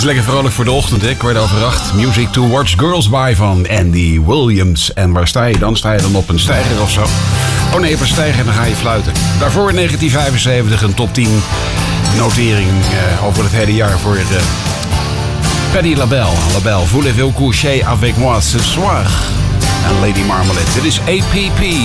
lekker vrolijk voor de ochtend, hè? 7:15. Music to Watch Girls By van Andy Williams. En waar sta je dan? Sta je dan op een steiger of zo? Oh nee, op een steiger en dan ga je fluiten. Daarvoor in 1975 een top 10 notering over het hele jaar voor Patti LaBelle. LaBelle, voulez-vous coucher avec moi ce soir? En Lady Marmalade. Dit is APP.